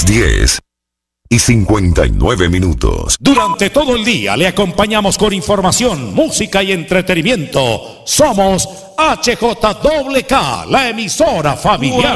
10:59. Durante todo el día le acompañamos con información, música y entretenimiento. Somos HJWK, la emisora familiar.